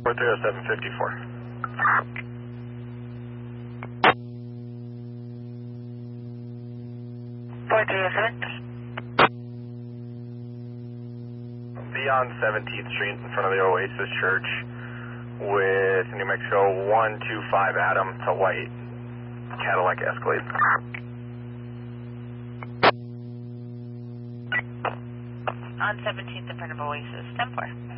430754. 4307. Beyond 17th Street in front of the Oasis Church with New Mexico 125 Adam to white Cadillac Escalade. On 17th in front of Oasis, 10-4.